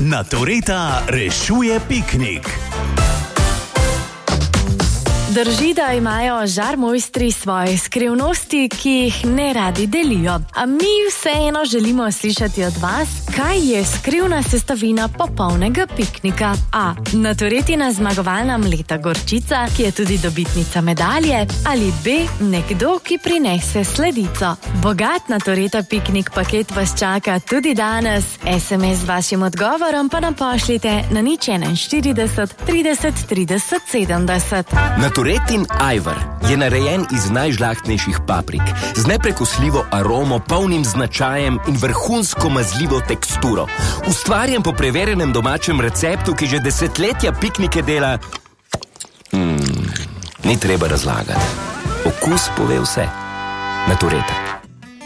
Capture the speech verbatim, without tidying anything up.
Natureta rešuje piknik. Drži, da imajo žarmojstri svoje skrivnosti, ki jih ne radi delijo. A mi vseeno želimo slišati od vas, kaj je skrivna sestavina popolnega piknika. A. Naturetina zmagovalna mleta gorčica, ki je tudi dobitnica medalje, ali B. Nekdo, ki prinese sledico. Bogat Natureta piknik paket vas čaka tudi danes. es em es z vašim odgovorom pa nam pošljite na nič enainštirideset trideset trideset sedemdeset. Naturetin ajvar je narejen iz najžlahtnejših paprik, z neprekosljivo aromo, polnim značajem in vrhunsko mazljivo teksturo. Ustvarjen po preverjenem domačem receptu, ki že desetletja piknike dela... Hmm, ni treba razlagati. Okus pove vse. Natureta.